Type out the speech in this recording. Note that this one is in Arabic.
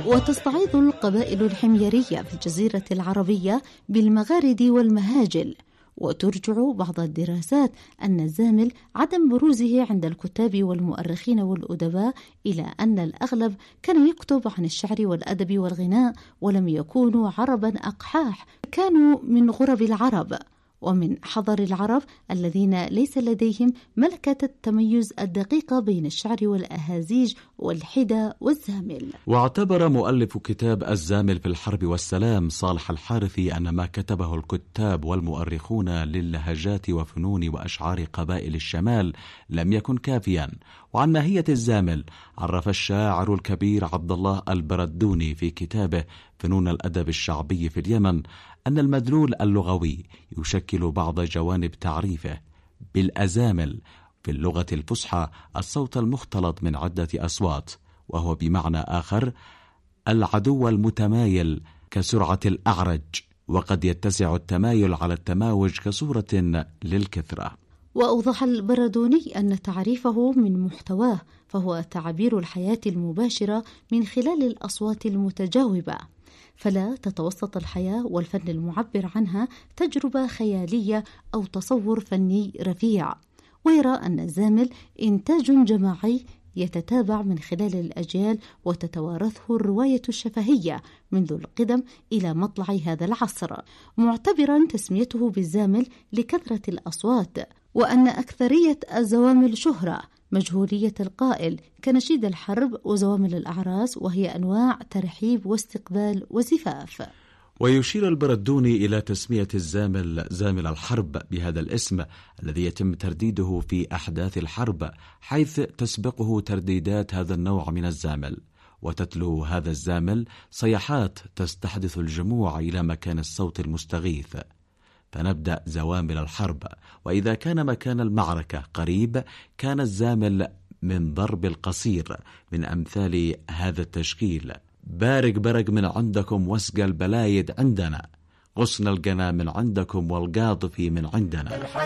وتستعيض القبائل الحميرية في الجزيرة العربية بالمغارد والمهاجل، وترجع بعض الدراسات أن الزامل عدم بروزه عند الكتاب والمؤرخين والأدباء إلى أن الأغلب كان يكتب عن الشعر والأدب والغناء، ولم يكونوا عربا أقحاح، كانوا من غرب العرب ومن حضر العرب الذين ليس لديهم ملكة التميز الدقيقة بين الشعر والأهازيج والحدى والزامل. واعتبر مؤلف كتاب الزامل في الحرب والسلام صالح الحارثي أن ما كتبه الكتاب والمؤرخون للهجات وفنون وأشعار قبائل الشمال لم يكن كافيا. وعن ماهية الزامل عرف الشاعر الكبير عبد الله البردوني في كتابه فنون الأدب الشعبي في اليمن أن المدلول اللغوي يشكل بعض جوانب تعريفه بالأزامل في اللغة الفصحى الصوت المختلط من عدة أصوات، وهو بمعنى آخر العدو المتمايل كسرعة الأعرج، وقد يتسع التمايل على التماوج كصورة للكثرة. وأوضح البردوني أن تعريفه من محتواه فهو تعبير الحياة المباشرة من خلال الأصوات المتجاوبة، فلا تتوسط الحياة والفن المعبر عنها تجربة خيالية أو تصور فني رفيع، ويرى أن الزامل إنتاج جماعي يتتابع من خلال الأجيال وتتوارثه الرواية الشفهية منذ القدم إلى مطلع هذا العصر، معتبرا تسميته بالزامل لكثرة الأصوات، وأن أكثرية الزوامل شهرة مجهولية القائل كنشيد الحرب وزوامل الأعراس، وهي أنواع ترحيب واستقبال وزفاف. ويشير البردوني إلى تسمية الزامل زامل الحرب بهذا الاسم الذي يتم ترديده في أحداث الحرب، حيث تسبقه ترديدات هذا النوع من الزامل، وتتلو هذا الزامل صيحات تستحدث الجموع إلى مكان الصوت المستغيث، فنبدأ زوامل الحرب. وإذا كان مكان المعركة قريب كان الزامل من ضرب القصير من أمثال هذا التشكيل: بارق برق من عندكم واسقى البلايد عندنا، غصن القنا من عندكم والقاطفي من عندنا.